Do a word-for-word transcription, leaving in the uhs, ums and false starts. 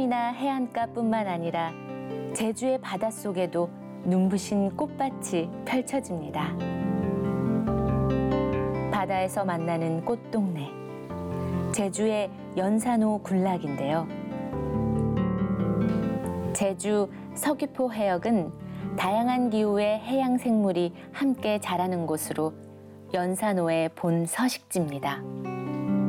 해남이나 해안가뿐만 아니라 제주의 바닷속에도 눈부신 꽃밭이 펼쳐집니다. 바다에서 만나는 꽃동네, 제주의 연산호 군락인데요. 제주 서귀포 해역은 다양한 기후의 해양 생물이 함께 자라는 곳으로 연산호의 본 서식지입니다.